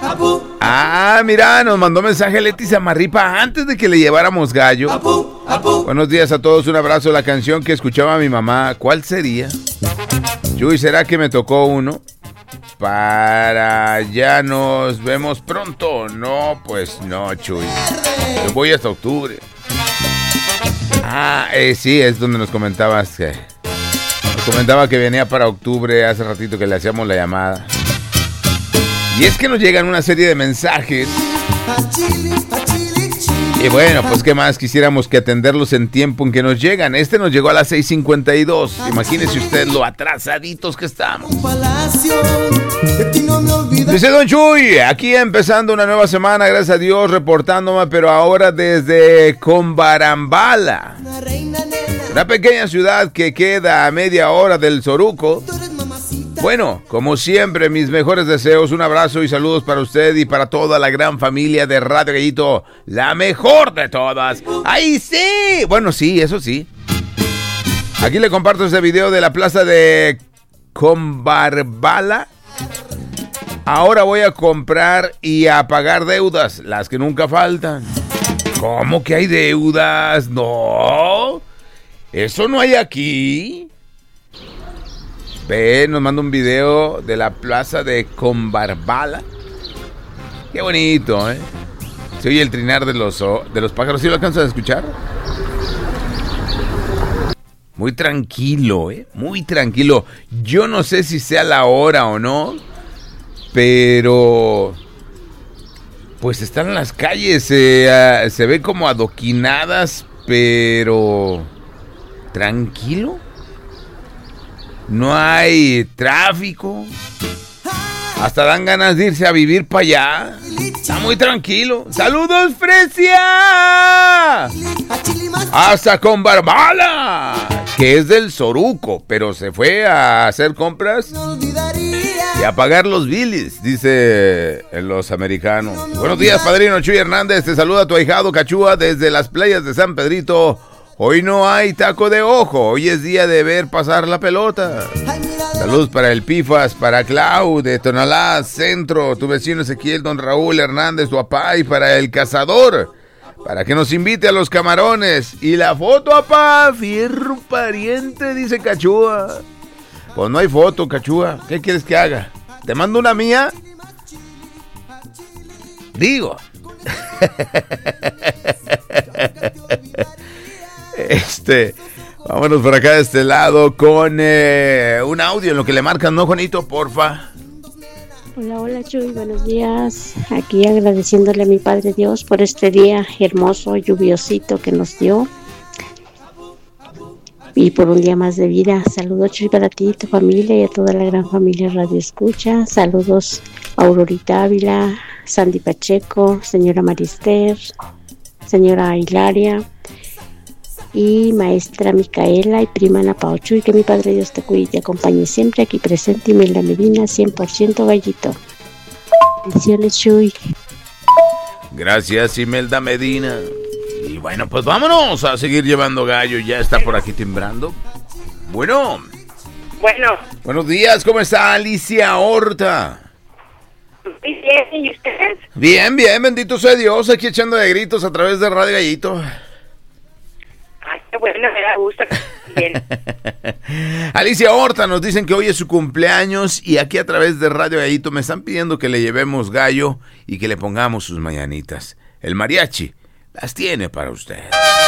Ah, mira, nos mandó mensaje Leti Zamarripa antes de que le lleváramos gallo. Buenos días a todos, un abrazo. La canción que escuchaba mi mamá, ¿cuál sería? Chuy, ¿será que me tocó uno? Para ya nos vemos pronto. No, pues no, Chuy. Yo voy hasta octubre. Ah, sí, es donde nos comentabas que... Nos comentaba que venía para octubre hace ratito que le hacíamos la llamada. Y es que nos llegan una serie de mensajes. Y bueno, pues qué más quisiéramos que atenderlos en tiempo en que nos llegan. Este nos llegó a las 6:52. Imagínese usted lo atrasaditos que estamos. Dice Don Chuy, aquí empezando una nueva semana, gracias a Dios, reportándome, pero ahora desde Combarambala, una pequeña ciudad que queda a media hora del Soruco. Bueno, como siempre, mis mejores deseos, un abrazo y saludos para usted y para toda la gran familia de Radio Gallito, la mejor de todas. ¡Ahí sí! Bueno, sí, eso sí. Aquí le comparto este video de la plaza de Combarambala. Ahora voy a comprar y a pagar deudas, las que nunca faltan. ¿Cómo que hay deudas? No, eso no hay aquí. Ve, nos manda un video de la plaza de Combarambala. Qué bonito, ¿eh? Se oye el trinar de los pájaros. ¿Sí lo alcanzas a escuchar? Muy tranquilo, ¿eh? Muy tranquilo. Yo no sé si sea la hora o no, pero... pues están en las calles. Se ve como adoquinadas, pero... tranquilo. No hay tráfico. Hasta dan ganas de irse a vivir para allá. Está muy tranquilo. ¡Saludos, Fresia! Hasta Combarambala, que es del Soruco, pero se fue a hacer compras y a pagar los bilis, dice los americanos. Buenos días, padrino Chuy Hernández. Te saluda tu ahijado Cachúa desde las playas de San Pedrito. Hoy no hay taco de ojo, hoy es día de ver pasar la pelota. Saludos para el Pifas, para Clau de Tonalá Centro, tu vecino Ezequiel, don Raúl Hernández, tu papá, y para el Cazador, para que nos invite a los camarones. Y la foto, apá, fierro pariente, dice Cachúa. Pues no hay foto, Cachúa, ¿qué quieres que haga? ¿Te mando una mía? Digo. Vámonos por acá de este lado con un audio en lo que le marcan, ¿no, Juanito? Porfa. Hola Chuy, buenos días. Aquí agradeciéndole a mi Padre Dios por este día hermoso, lluviosito que nos dio. Y por un día más de vida. Saludos, Chuy, para ti, tu familia y a toda la gran familia Radio Escucha. Saludos a Aurorita Ávila, Sandy Pacheco, señora Marister, señora Hilaria y maestra Micaela y prima Ana Pao. Chuy, que mi Padre Dios te cuide y te acompañe siempre. Aquí presente Imelda Medina, 100% Gallito. Bendiciones, Chuy. Gracias, Imelda Medina. Y bueno, pues vámonos a seguir llevando gallo. Ya está por aquí timbrando. Bueno. Buenos días, ¿cómo está Alicia Horta? Bien, ¿y ustedes? Bien, bendito sea Dios, aquí echando de gritos a través de Radio Gallito. Ay, qué bueno, me da gusto. Bien. Alicia Horta, nos dicen que hoy es su cumpleaños y aquí a través de Radio Gallito me están pidiendo que le llevemos gallo y que le pongamos sus mañanitas. El mariachi las tiene para usted.